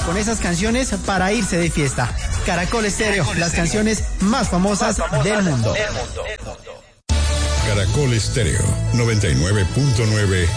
con esas canciones para irse de fiesta. Caracol Estéreo, las canciones más famosas del mundo. Caracol Estéreo 99.9